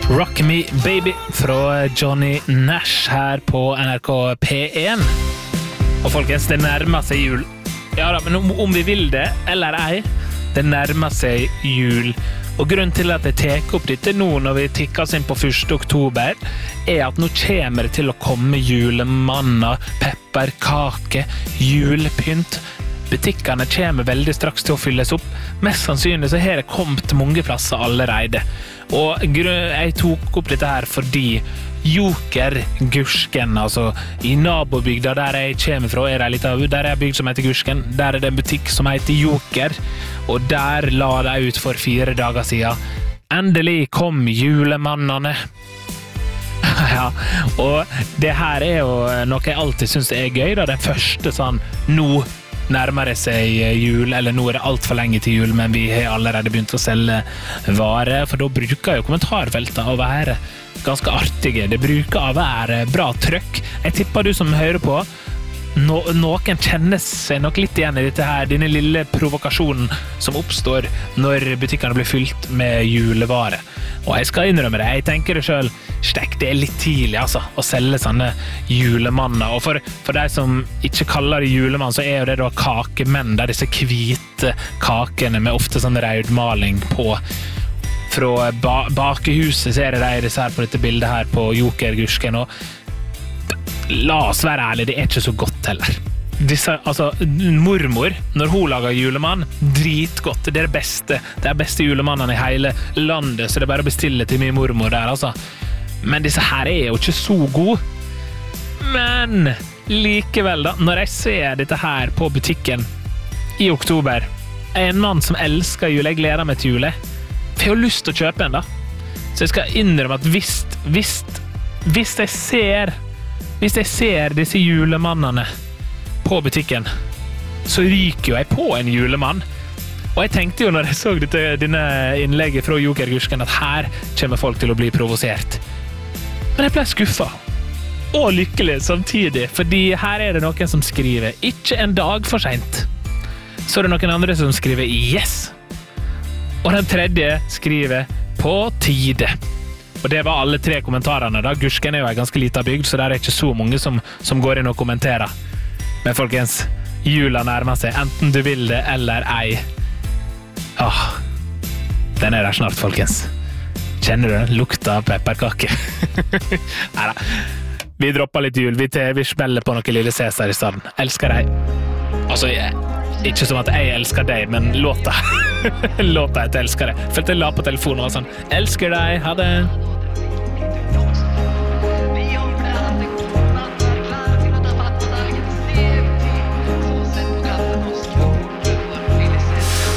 Rock Me Baby fra Johnny Nash her på NRK P1. Og folkens, det nærmer seg jul. Ja da, men om vi vil det, eller ei, det nærmer seg jul. Og grunnen til at jeg tek opp dette nå når vi tikker oss inn på 1. oktober, er at nå kommer det til å komme julemanner, pepperkake, julepynt. Butikkene kommer veldig straks til å fylles opp. Mest sannsynlig så har det kommet mange plasser allerede. Og jeg tok opp dette her fordi Joker Gursken, altså i nabobygda der jeg kommer fra, der er en bygd som heter Gursken, der er det en butikk som heter Joker, og der la de ut for 4 dager siden. Endelig kom julemannene. Ja, og det her er jo noe jeg alltid synes er gøy, da. Den første sånn, nå nærmer det seg jul, eller nå er det alt for lenge til jul, men vi har allerede begynt å selge varer, for da bruker jo kommentarfeltet å være ganske artige. Det bruker å være bra trøkk. Jeg tipper du som hører på, noen kjenner seg nok litt igjen i dette her, denne lille provokasjonen som oppstår når butikkene blir fylt med julevare. Og jeg skal innrømme det, jeg tenker det selv, stekk, det er litt tidlig altså, å selge sånne julemanner. Og for de som ikke kaller det julemann, så er jo det da kakemenn, der disse hvite kakene med ofte sånn rødmaling på. Fra bakehuset ser jeg disse her på dette bildet her på Joker Gursken, og la oss være ærlige, det er ikke så godt heller. Altså, mormor, når hun lager julemann, dritgodt. Det er det beste julemannene i hele landet, så det er bare å bestille til min mormor der, altså. Men disse her er jo ikke så gode. Men likevel da, når jeg ser dette her på butikken i oktober, er en mann som elsker jul, jeg gleder meg til jul, for jeg har lyst til å kjøpe en da. Så jeg skal innrømme at hvis jeg ser disse julemannene på butikken, så ryker jo jeg på en julemann. Og jeg tenkte jo når jeg så denne innlegget fra Joker Gursken at her kommer folk til å bli provosert. Men jeg ble skuffet og lykkelig samtidig, fordi her er det noen som skriver «Ikke en dag for sent». Så er det noen andre som skriver «Yes». Og den tredje skriver «På tide». Og det var alle 3 kommentarene da. Gursken er jo en ganske liten bygd, så der er ikke så mange som går inn og kommenterer. Men folkens, jula nærmer seg, enten du vil det eller ei. Den er der snart, folkens. Kjenner du den? Lukta av pepperkake. Neida, vi dropper litt jul. Vi smeller på noe lille Cæsar i stedet. Elsker deg. Altså, ikke som at jeg elsker deg, men låta. Låta jeg elsker deg. Følte jeg la på telefonen og var sånn, elsker deg, ha det.